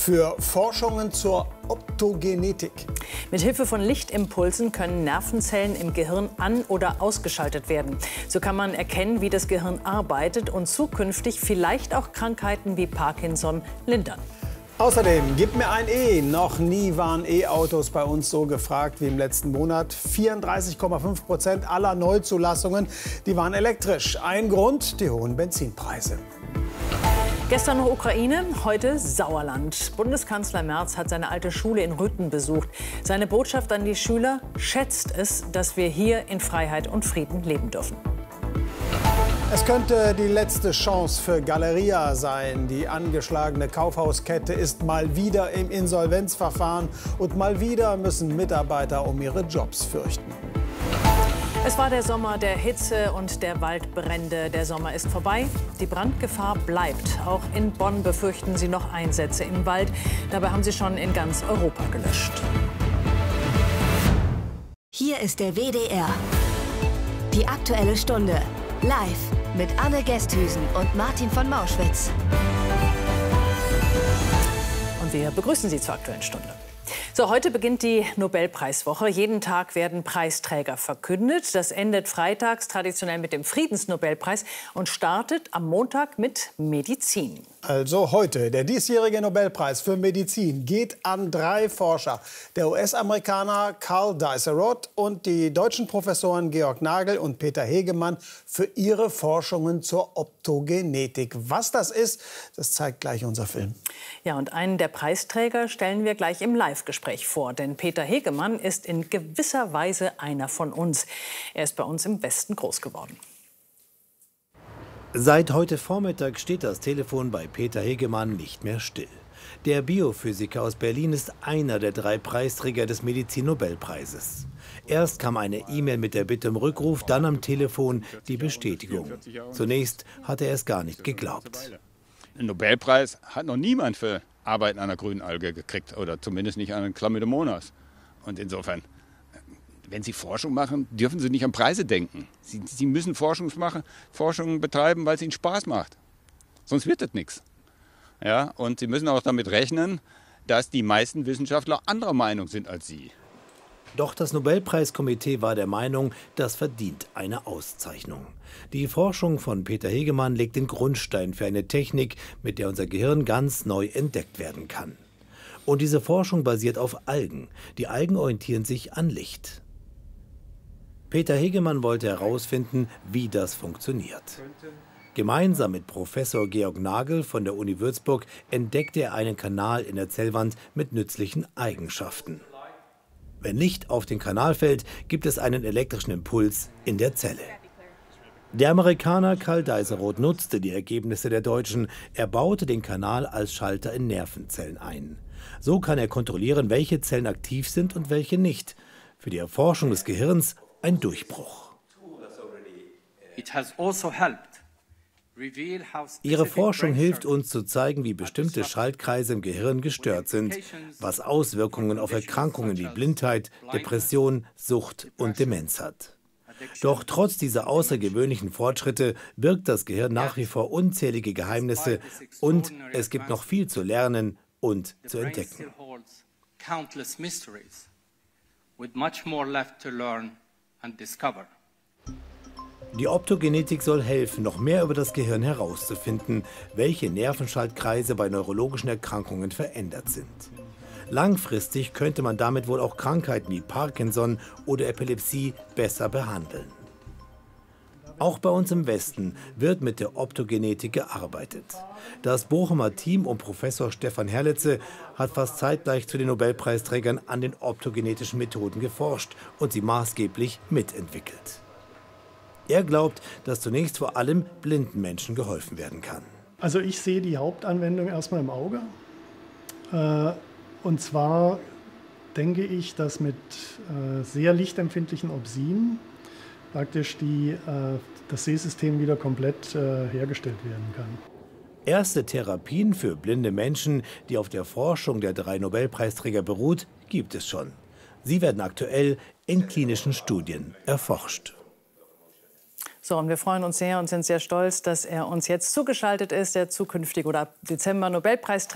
Für Forschungen zur Optogenetik. Mit Hilfe von Lichtimpulsen können Nervenzellen im Gehirn an- oder ausgeschaltet werden. So kann man erkennen, wie das Gehirn arbeitet und zukünftig vielleicht auch Krankheiten wie Parkinson lindern. Außerdem, gib mir ein E. Noch nie waren E-Autos bei uns so gefragt wie im letzten Monat. 34,5% aller Neuzulassungen, die waren elektrisch. Ein Grund, die hohen Benzinpreise. Gestern noch Ukraine, heute Sauerland. Bundeskanzler Merz hat seine alte Schule in Rüthen besucht. Seine Botschaft an die Schüler: Schätzt es, dass wir hier in Freiheit und Frieden leben dürfen. Es könnte die letzte Chance für Galeria sein. Die angeschlagene Kaufhauskette ist mal wieder im Insolvenzverfahren. Und mal wieder müssen Mitarbeiter um ihre Jobs fürchten. Es war der Sommer der Hitze und der Waldbrände. Der Sommer ist vorbei. Die Brandgefahr bleibt. Auch in Bonn befürchten sie noch Einsätze im Wald. Dabei haben sie schon in ganz Europa gelöscht. Hier ist der WDR. Die Aktuelle Stunde. Live mit Anne Gesthüsen und Martin von Mauschwitz. Und wir begrüßen Sie zur Aktuellen Stunde. So, heute beginnt die Nobelpreiswoche. Jeden Tag werden Preisträger verkündet. Das endet freitags traditionell mit dem Friedensnobelpreis und startet am Montag mit Medizin. Also heute, der diesjährige Nobelpreis für Medizin geht an 3 Forscher. Der US-Amerikaner Carl Dieselrod und die deutschen Professoren Georg Nagel und Peter Hegemann für ihre Forschungen zur Optogenetik. Was das ist, das zeigt gleich unser Film. Ja, und einen der Preisträger stellen wir gleich im Live-Gespräch vor. Denn Peter Hegemann ist in gewisser Weise einer von uns. Er ist bei uns im Westen groß geworden. Seit heute Vormittag steht das Telefon bei Peter Hegemann nicht mehr still. Der Biophysiker aus Berlin ist einer der 3 Preisträger des Medizin-Nobelpreises. Erst kam eine E-Mail mit der Bitte um Rückruf, dann am Telefon die Bestätigung. Zunächst hatte er es gar nicht geglaubt. Einen Nobelpreis hat noch niemand für Arbeiten an der grünen Alge gekriegt, oder zumindest nicht an Chlamydomonas. Und insofern, wenn Sie Forschung machen, dürfen Sie nicht an Preise denken. Sie müssen Forschung betreiben, weil es Ihnen Spaß macht. Sonst wird das nichts. Ja, und Sie müssen auch damit rechnen, dass die meisten Wissenschaftler anderer Meinung sind als Sie. Doch das Nobelpreiskomitee war der Meinung, das verdient eine Auszeichnung. Die Forschung von Peter Hegemann legt den Grundstein für eine Technik, mit der unser Gehirn ganz neu entdeckt werden kann. Und diese Forschung basiert auf Algen. Die Algen orientieren sich an Licht. Peter Hegemann wollte herausfinden, wie das funktioniert. Gemeinsam mit Professor Georg Nagel von der Uni Würzburg entdeckte er einen Kanal in der Zellwand mit nützlichen Eigenschaften. Wenn Licht auf den Kanal fällt, gibt es einen elektrischen Impuls in der Zelle. Der Amerikaner Carl Dieselrod nutzte die Ergebnisse der Deutschen. Er baute den Kanal als Schalter in Nervenzellen ein. So kann er kontrollieren, welche Zellen aktiv sind und welche nicht. Für die Erforschung des Gehirns ein Durchbruch. Ihre Forschung hilft uns zu zeigen, wie bestimmte Schaltkreise im Gehirn gestört sind, was Auswirkungen auf Erkrankungen wie Blindheit, Depression, Sucht und Demenz hat. Doch trotz dieser außergewöhnlichen Fortschritte birgt das Gehirn nach wie vor unzählige Geheimnisse und es gibt noch viel zu lernen und zu entdecken. Die Optogenetik soll helfen, noch mehr über das Gehirn herauszufinden, welche Nervenschaltkreise bei neurologischen Erkrankungen verändert sind. Langfristig könnte man damit wohl auch Krankheiten wie Parkinson oder Epilepsie besser behandeln. Auch bei uns im Westen wird mit der Optogenetik gearbeitet. Das Bochumer Team um Professor Stefan Herlitze hat fast zeitgleich zu den Nobelpreisträgern an den optogenetischen Methoden geforscht und sie maßgeblich mitentwickelt. Er glaubt, dass zunächst vor allem blinden Menschen geholfen werden kann. Also ich sehe die Hauptanwendung erstmal im Auge. Und zwar denke ich, dass mit sehr lichtempfindlichen Opsien praktisch das Sehsystem wieder komplett hergestellt werden kann. Erste Therapien für blinde Menschen, die auf der Forschung der 3 Nobelpreisträger beruht, gibt es schon. Sie werden aktuell in klinischen Studien erforscht. So, und wir freuen uns sehr und sind sehr stolz, dass er uns jetzt zugeschaltet ist, der zukünftige oder ab Dezember Nobelpreisträger.